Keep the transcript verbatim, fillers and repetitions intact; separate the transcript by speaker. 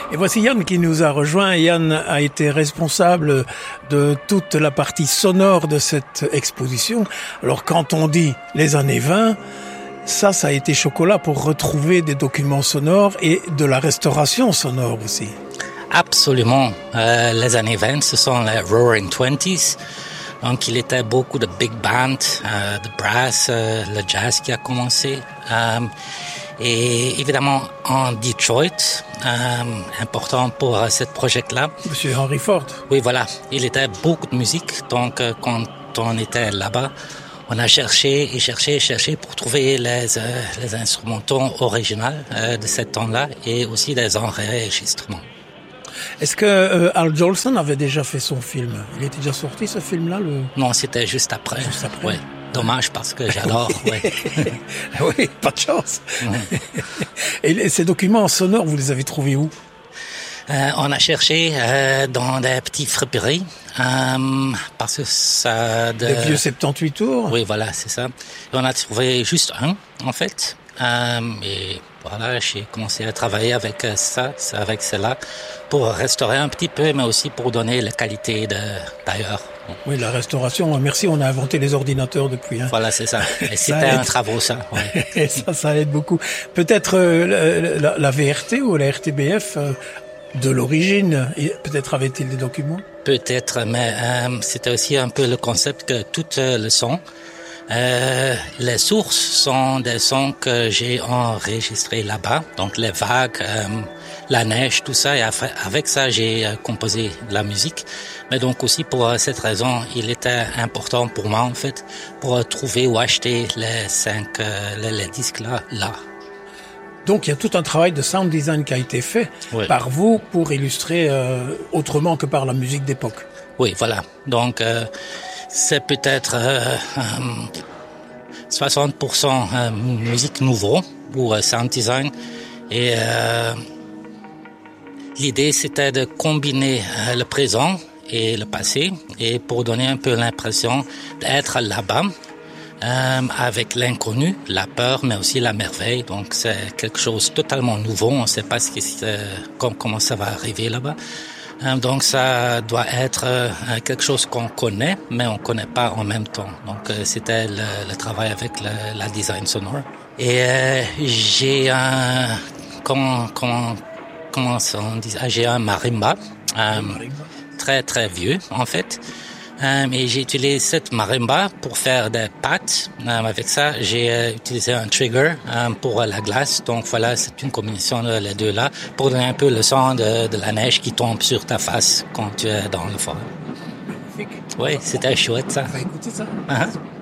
Speaker 1: Et voici Yann qui nous a rejoint. Yann a été responsable de toute la partie sonore de cette exposition. Alors quand on dit les années vingt, ça, ça a été chocolat pour retrouver des documents sonores et de la restauration sonore aussi.
Speaker 2: Absolument. Euh, les années vingt, ce sont les Roaring Twenties. Donc il était beaucoup de big band, euh, de brass, euh, le jazz qui a commencé. Euh, Et évidemment, en Detroit, euh, important pour euh, ce projet-là.
Speaker 1: Monsieur Henry Ford.
Speaker 2: Oui, voilà. Il était beaucoup de musique. Donc, euh, quand on était là-bas, on a cherché et cherché et cherché pour trouver les, euh, les instrumentaux originaux euh, de ce temps-là et aussi des enregistrements.
Speaker 1: Est-ce que euh, Al Jolson avait déjà fait son film? Il était déjà sorti, ce film-là le...
Speaker 2: Non, c'était juste après.
Speaker 1: Juste après.
Speaker 2: Ouais. Dommage parce que j'adore. Ouais.
Speaker 1: Oui, pas de chance. Mmh. Et ces documents sonores, vous les avez trouvés où?
Speaker 2: euh, On a cherché euh, dans des petits friperies euh, parce que ça. De...
Speaker 1: Des vieux soixante-dix-huit tours.
Speaker 2: Oui, voilà, c'est ça. Et on a trouvé juste un, en fait. Euh, et voilà, j'ai commencé à travailler avec ça, avec cela, pour restaurer un petit peu, mais aussi pour donner la qualité de d'ailleurs.
Speaker 1: Oui, la restauration, merci, on a inventé les ordinateurs depuis. Hein.
Speaker 2: Voilà, c'est ça. Et c'était un travaux, ça. Ouais.
Speaker 1: Et ça, ça aide beaucoup. Peut-être euh, la, la V R T ou la R T B F, euh, de l'origine, peut-être avait-il des documents?
Speaker 2: Peut-être, mais euh, c'était aussi un peu le concept que tout euh, le son, euh, les sources sont des sons que j'ai enregistrés là-bas, donc les vagues, euh, la neige, tout ça, et avec ça, j'ai euh, composé de la musique. Mais donc aussi pour euh, cette raison, il était important pour moi, en fait, pour euh, trouver ou acheter les cinq, euh, les, les disques là, là.
Speaker 1: Donc il y a tout un travail de sound design qui a été fait oui. par vous pour illustrer euh, autrement que par la musique d'époque.
Speaker 2: Oui, voilà. Donc euh, c'est peut-être euh, euh, soixante pour cent euh, musique nouveau ou euh, sound design. Et euh, l'idée c'était de combiner euh, le présent et le passé et pour donner un peu l'impression d'être là-bas. Euh, avec l'inconnu, la peur, mais aussi la merveille. Donc c'est quelque chose de totalement nouveau. On ne sait pas ce qui, euh, comment ça va arriver là-bas. Euh, donc ça doit être euh, quelque chose qu'on connaît, mais on ne connaît pas en même temps. Donc euh, c'était le, le travail avec le, la design sonore. Et euh, j'ai un comment comment comment on dit ah, j'ai un marimba, euh, marimba, très très vieux en fait. Euh, et j'ai utilisé cette marimba pour faire des pattes. Euh, avec ça, j'ai euh, utilisé un trigger euh, pour euh, la glace. Donc voilà, c'est une combinaison de les deux là pour donner un peu le son de, de la neige qui tombe sur ta face quand tu es dans le forêt.
Speaker 1: Magnifique.
Speaker 2: Oui, c'était chouette ça.
Speaker 1: On va écouter ça.
Speaker 2: Uh-huh.